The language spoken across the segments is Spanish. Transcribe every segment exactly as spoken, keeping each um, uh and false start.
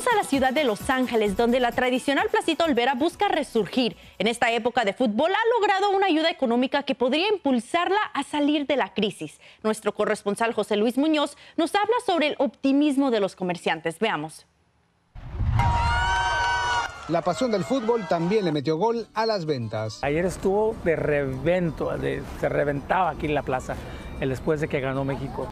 a la ciudad de Los Ángeles, donde la tradicional Placita Olvera busca resurgir. En esta época de fútbol ha logrado una ayuda económica que podría impulsarla a salir de la crisis. Nuestro corresponsal José Luis Muñoz nos habla sobre el optimismo de los comerciantes. Veamos. La pasión del fútbol también le metió gol a las ventas. Ayer estuvo de revento, de, se reventaba aquí en la plaza, el después de que ganó México.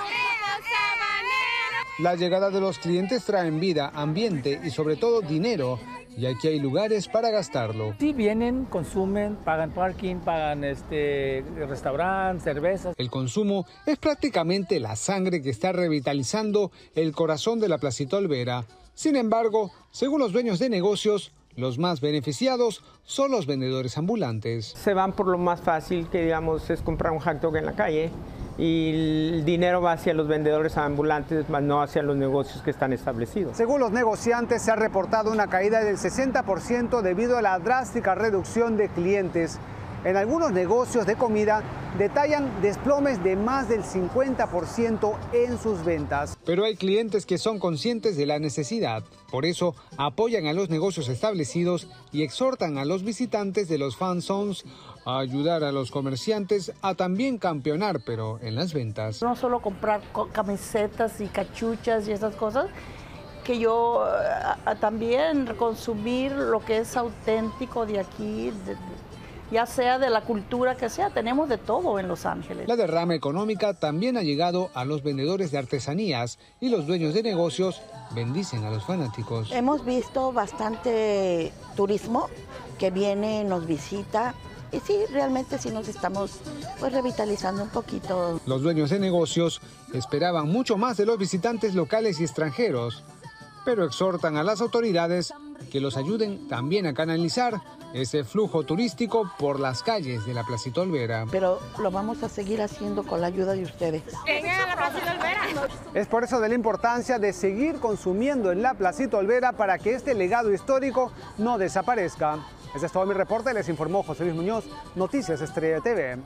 La llegada de los clientes traen vida, ambiente y sobre todo dinero. Y aquí hay lugares para gastarlo. Sí, vienen, consumen, pagan parking, pagan este, restaurante, cervezas. El consumo es prácticamente la sangre que está revitalizando el corazón de la Placita Olvera. Sin embargo, según los dueños de negocios, los más beneficiados son los vendedores ambulantes. Se van por lo más fácil, que digamos es comprar un hot dog en la calle, y el dinero va hacia los vendedores ambulantes, más no hacia los negocios que están establecidos. Según los negociantes, se ha reportado una caída del sesenta por ciento debido a la drástica reducción de clientes. En algunos negocios de comida detallan desplomes de más del cincuenta por ciento en sus ventas. Pero hay clientes que son conscientes de la necesidad. Por eso apoyan a los negocios establecidos y exhortan a los visitantes de los fan zones a ayudar a los comerciantes a también campeonar, pero en las ventas. No solo comprar camisetas y cachuchas y esas cosas, que yo a, a también consumir lo que es auténtico de aquí, de, ya sea de la cultura que sea, tenemos de todo en Los Ángeles. La derrama económica también ha llegado a los vendedores de artesanías y los dueños de negocios bendicen a los fanáticos. Hemos visto bastante turismo que viene, nos visita y sí, realmente sí nos estamos pues revitalizando un poquito. Los dueños de negocios esperaban mucho más de los visitantes locales y extranjeros, pero exhortan a las autoridades que los ayuden también a canalizar ese flujo turístico por las calles de la Placita Olvera. Pero lo vamos a seguir haciendo con la ayuda de ustedes. Vengan a la Placita Olvera. Es por eso de la importancia de seguir consumiendo en la Placita Olvera para que este legado histórico no desaparezca. Ese es todo mi reporte, les informó José Luis Muñoz, Noticias Estrella T V.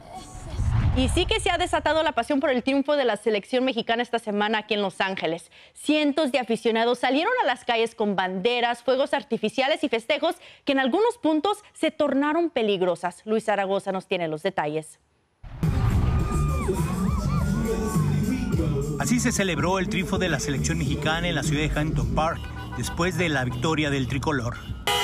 Y sí que se ha desatado la pasión por el triunfo de la selección mexicana esta semana aquí en Los Ángeles. Cientos de aficionados salieron a las calles con banderas, fuegos artificiales y festejos que en algunos puntos se tornaron peligrosas. Luis Zaragoza nos tiene los detalles. Así se celebró el triunfo de la selección mexicana en la ciudad de Huntington Park después de la victoria del tricolor.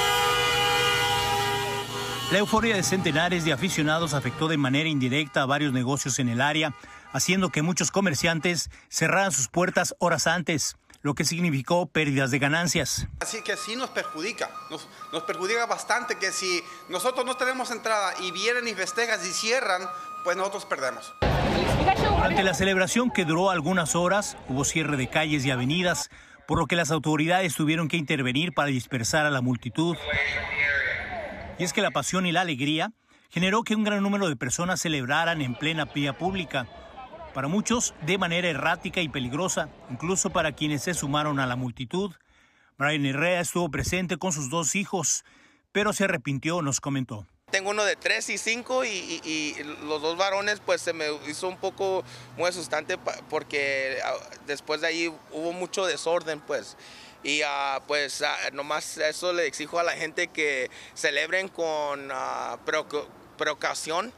La euforia de centenares de aficionados afectó de manera indirecta a varios negocios en el área, haciendo que muchos comerciantes cerraran sus puertas horas antes, lo que significó pérdidas de ganancias. Así que sí nos perjudica, nos, nos perjudica bastante que si nosotros no tenemos entrada y vienen y festejan y cierran, pues nosotros perdemos. Durante la celebración, que duró algunas horas, hubo cierre de calles y avenidas, por lo que las autoridades tuvieron que intervenir para dispersar a la multitud. Y es que la pasión y la alegría generó que un gran número de personas celebraran en plena vía pública. Para muchos, de manera errática y peligrosa, incluso para quienes se sumaron a la multitud. Brian Herrera estuvo presente con sus dos hijos, pero se arrepintió, nos comentó. Tengo uno de tres y cinco y, y, y los dos varones pues se me hizo un poco muy asustante porque después de ahí hubo mucho desorden pues. Y uh, pues uh, nomás eso le exijo a la gente que celebren con uh, precaución.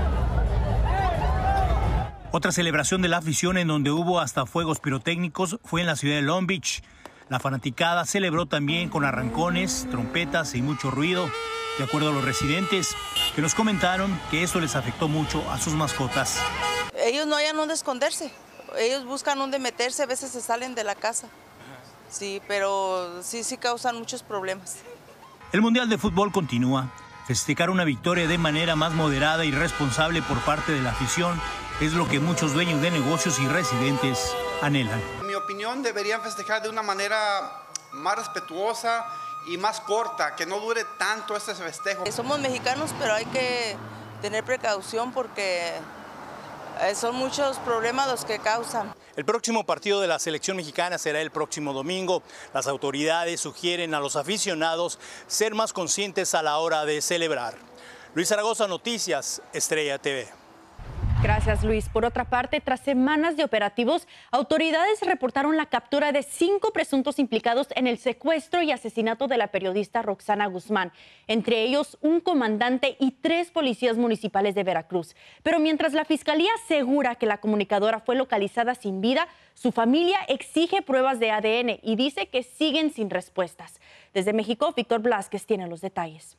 Otra celebración de la afición en donde hubo hasta fuegos pirotécnicos fue en la ciudad de Long Beach. La fanaticada celebró también con arrancones, trompetas y mucho ruido, de acuerdo a los residentes, que nos comentaron que eso les afectó mucho a sus mascotas. Ellos no hayan dónde esconderse, ellos buscan dónde meterse, a veces se salen de la casa. Sí, pero sí, sí causan muchos problemas. El Mundial de Fútbol continúa. Festejar una victoria de manera más moderada y responsable por parte de la afición es lo que muchos dueños de negocios y residentes anhelan. En mi opinión, deberían festejar de una manera más respetuosa y más corta, que no dure tanto este festejo. Somos mexicanos, pero hay que tener precaución porque son muchos problemas los que causan. El próximo partido de la selección mexicana será el próximo domingo. Las autoridades sugieren a los aficionados ser más conscientes a la hora de celebrar. Luis Zaragoza, Noticias Estrella T V. Gracias, Luis. Por otra parte, tras semanas de operativos, autoridades reportaron la captura de cinco presuntos implicados en el secuestro y asesinato de la periodista Roxana Guzmán, entre ellos un comandante y tres policías municipales de Veracruz. Pero mientras la Fiscalía asegura que la comunicadora fue localizada sin vida, su familia exige pruebas de A D N y dice que siguen sin respuestas. Desde México, Víctor Blázquez tiene los detalles.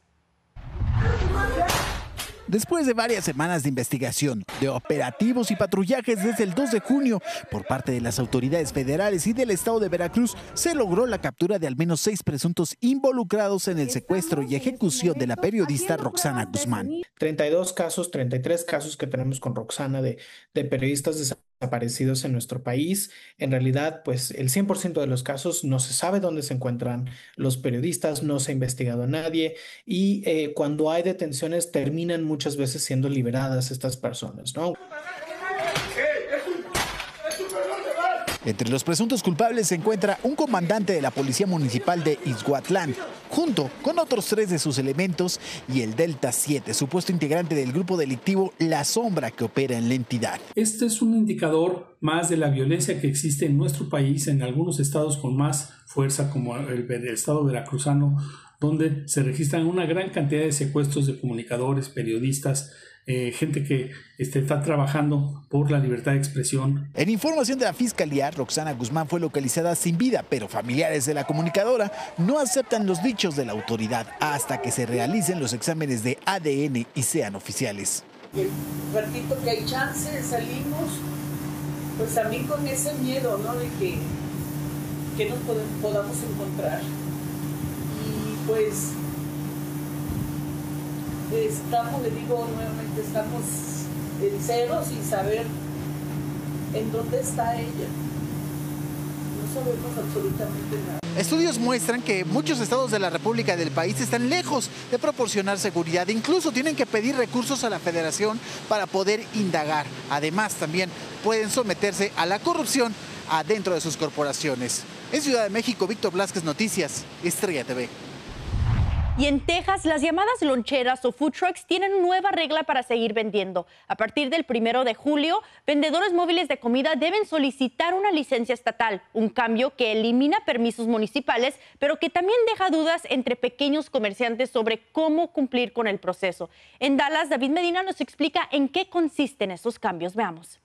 Después de varias semanas de investigación, de operativos y patrullajes desde el dos de junio por parte de las autoridades federales y del estado de Veracruz, se logró la captura de al menos seis presuntos involucrados en el secuestro y ejecución de la periodista Roxana Guzmán. treinta y dos casos, treinta y tres casos que tenemos con Roxana de, de periodistas desaparecidos en nuestro país. En realidad, pues el cien por ciento de los casos no se sabe dónde se encuentran los periodistas, no se ha investigado a nadie y eh, cuando hay detenciones terminan muchas veces siendo liberadas estas personas, ¿no? Entre los presuntos culpables se encuentra un comandante de la Policía Municipal de Ixhuatlán, junto con otros tres de sus elementos, y el Delta siete, supuesto integrante del grupo delictivo La Sombra que opera en la entidad. Este es un indicador más de la violencia que existe en nuestro país, en algunos estados con más fuerza, como el, el estado veracruzano, donde se registran una gran cantidad de secuestros de comunicadores, periodistas, Eh, gente que este, está trabajando por la libertad de expresión. En información de la Fiscalía, Roxana Guzmán fue localizada sin vida, pero familiares de la comunicadora no aceptan los dichos de la autoridad hasta que se realicen los exámenes de A D N y sean oficiales. El ratito que hay chance, salimos, pues también con ese miedo, ¿no? De que, que nos pod- podamos encontrar. Y pues estamos, le digo nuevamente, estamos en ceros sin saber en dónde está ella. No sabemos absolutamente nada. Estudios muestran que muchos estados de la República del país están lejos de proporcionar seguridad. Incluso tienen que pedir recursos a la Federación para poder indagar. Además, también pueden someterse a la corrupción adentro de sus corporaciones. En Ciudad de México, Víctor Blázquez, Noticias, Estrella T V. Y en Texas, las llamadas loncheras o food trucks tienen nueva regla para seguir vendiendo. A partir del primero de julio, vendedores móviles de comida deben solicitar una licencia estatal, un cambio que elimina permisos municipales, pero que también deja dudas entre pequeños comerciantes sobre cómo cumplir con el proceso. En Dallas, David Medina nos explica en qué consisten esos cambios. Veamos.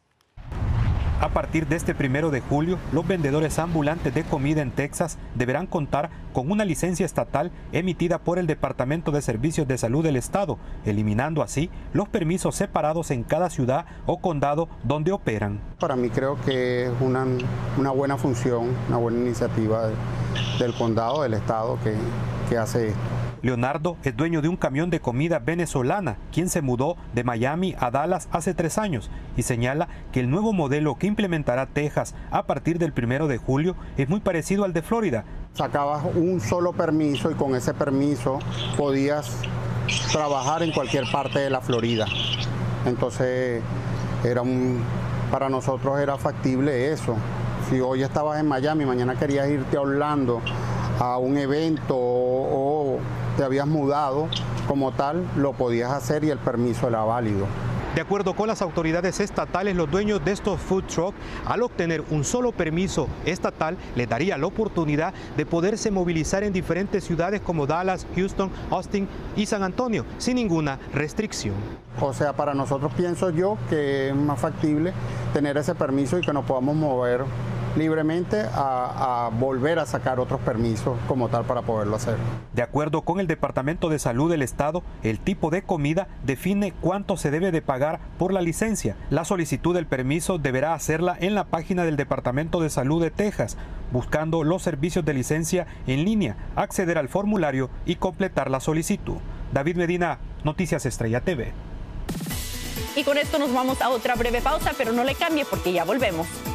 A partir de este primero de julio, los vendedores ambulantes de comida en Texas deberán contar con una licencia estatal emitida por el Departamento de Servicios de Salud del Estado, eliminando así los permisos separados en cada ciudad o condado donde operan. Para mí creo que es una, una buena función, una buena iniciativa de, del condado, del Estado que, que hace esto. Leonardo es dueño de un camión de comida venezolana, quien se mudó de Miami a Dallas hace tres años y señala que el nuevo modelo que implementará Texas a partir del primero de julio es muy parecido al de Florida. Sacabas un solo permiso y con ese permiso podías trabajar en cualquier parte de la Florida. Entonces era un, para nosotros era factible eso. Si hoy estabas en Miami, mañana querías irte a Orlando a un evento o, o te habías mudado como tal, lo podías hacer y el permiso era válido. De acuerdo con las autoridades estatales, los dueños de estos food trucks, al obtener un solo permiso estatal, les daría la oportunidad de poderse movilizar en diferentes ciudades como Dallas, Houston, Austin y San Antonio, sin ninguna restricción. O sea, para nosotros pienso yo que es más factible tener ese permiso y que nos podamos mover libremente a, a volver a sacar otros permisos como tal para poderlo hacer. De acuerdo con el Departamento de Salud del Estado, el tipo de comida define cuánto se debe de pagar por la licencia. La solicitud del permiso deberá hacerla en la página del Departamento de Salud de Texas, buscando los servicios de licencia en línea, acceder al formulario y completar la solicitud. David Medina, Noticias Estrella T V. Y con esto nos vamos a otra breve pausa, pero no le cambie porque ya volvemos.